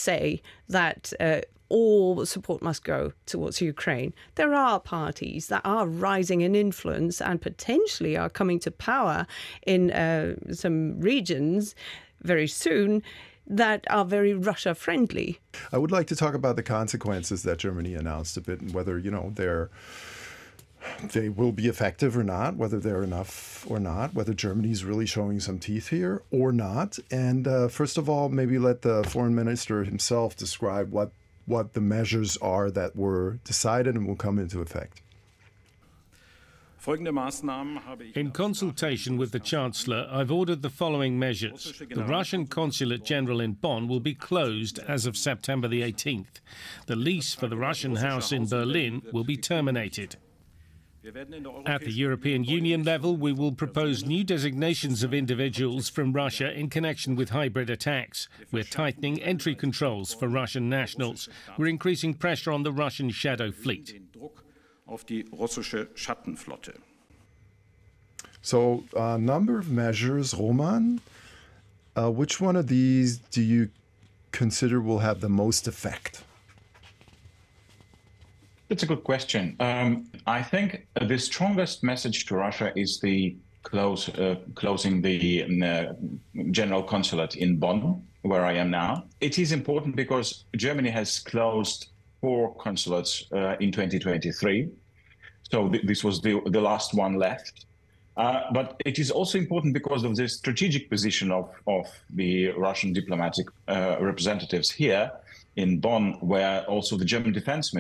say that all support must go towards Ukraine. There are parties that are rising in influence and potentially are coming to power in some regions very soon that are very Russia-friendly. I would like to talk about the consequences that Germany announced a bit and whether, they will be effective or not, whether they're enough or not, whether Germany's really showing some teeth here or not. And first of all, maybe let the foreign minister himself describe what the measures are that were decided and will come into effect. In consultation with the Chancellor, I've ordered the following measures. The Russian Consulate General in Bonn will be closed as of September the 18th. The lease for the Russian house in Berlin will be terminated. At the European Union level, we will propose new designations of individuals from Russia in connection with hybrid attacks. We're tightening entry controls for Russian nationals. We're increasing pressure on the Russian shadow fleet. So, a number of measures. Roman, which one of these do you consider will have the most effect? That's a good question. I think the strongest message to Russia is the closing the general consulate in Bonn, where I am now. It is important because Germany has closed 4 consulates in 2023. So this was the last one left. But it is also important because of the strategic position of the Russian diplomatic representatives here in Bonn, where also the German defense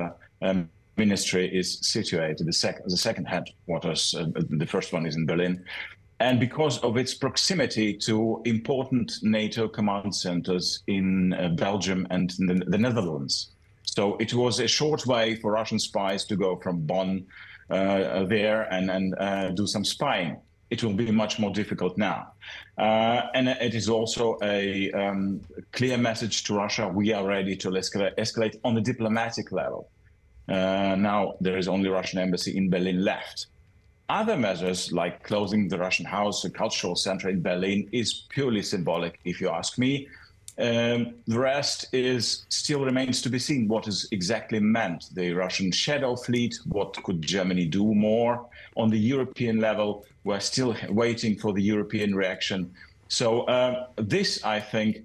ministry is situated, the second headquarters. The first one is in Berlin. And because of its proximity to important NATO command centers in Belgium and in the Netherlands. So it was a short way for Russian spies to go from Bonn there and do some spying. It will be much more difficult now. And it is also a clear message to Russia: we are ready to escalate on the diplomatic level. Now there is only Russian embassy in Berlin left. Other measures, like closing the Russian house, the cultural center in Berlin, is purely symbolic, if you ask me. The rest still remains to be seen what is exactly meant. The Russian shadow fleet, what could Germany do more? On the European level, we're still waiting for the European reaction. So this, I think,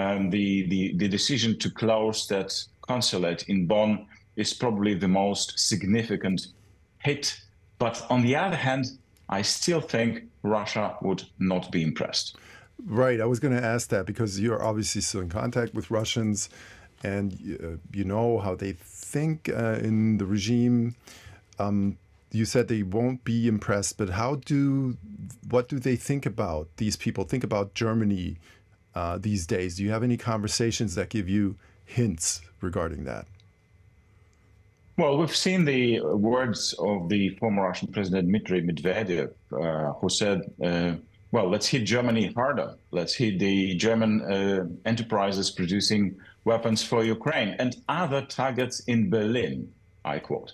the decision to close that consulate in Bonn is probably the most significant hit. But on the other hand, I still think Russia would not be impressed. Right. I was going to ask that because you're obviously still in contact with Russians and you know how they think in the regime. You said they won't be impressed, but what do they think about, these people think about Germany these days? Do you have any conversations that give you hints regarding that? Well, we've seen the words of the former Russian President Dmitry Medvedev, who said, well, let's hit Germany harder. Let's hit the German enterprises producing weapons for Ukraine and other targets in Berlin, I quote.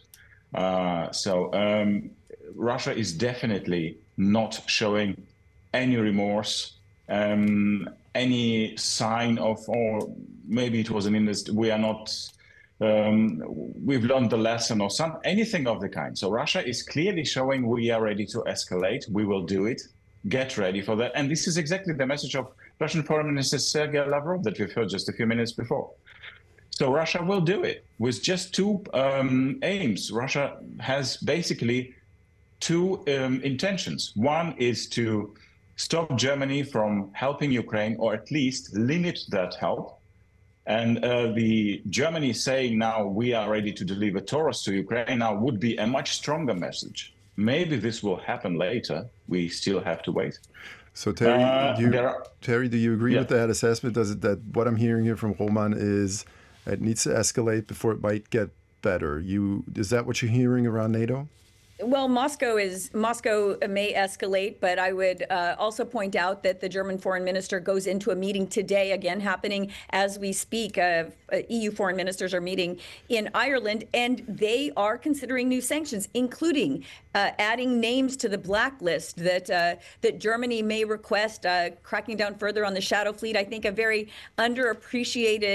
So Russia is definitely not showing any remorse, any sign of, or maybe it was we are not, we've learned the lesson or anything of the kind. So Russia is clearly showing we are ready to escalate. We will do it. Get ready for that. And this is exactly the message of Russian Foreign Minister Sergei Lavrov that we've heard just a few minutes before. So Russia will do it with just 2 aims. Russia has basically 2 intentions. One is to stop Germany from helping Ukraine, or at least limit that help. And the Germany saying now we are ready to deliver Taurus to Ukraine now would be a much stronger message. Maybe this will happen later. We still have to wait. So Terry, do you agree with that assessment? Does it that what I'm hearing here from Roman is it needs to escalate before it might get better? Is that what you're hearing around NATO? Well, Moscow may escalate, but I would also point out that the German foreign minister goes into a meeting today, again happening as we speak. EU foreign ministers are meeting in Ireland, and they are considering new sanctions, including adding names to the blacklist that Germany may request, cracking down further on the shadow fleet. I think a very underappreciated